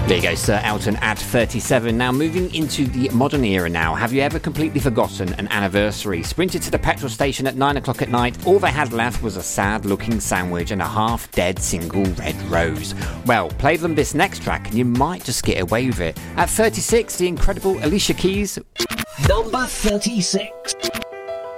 There you go, Sir Elton at 37. Now, moving into the modern era now. Have you ever completely forgotten an anniversary? Sprinted to the petrol station at 9 o'clock at night. All they had left was a sad-looking sandwich and a half-dead single red rose. Well, play them this next track and you might just get away with it. At 36, the incredible Alicia Keys. Number 36.